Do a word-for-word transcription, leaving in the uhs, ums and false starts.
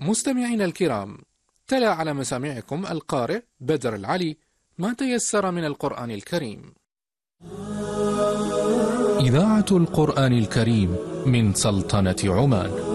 مستمعينا الكرام، تلا على مسامعكم القارئ بدر العلي ما تيسر من القرآن الكريم. إذاعة القرآن الكريم من سلطنة عمان.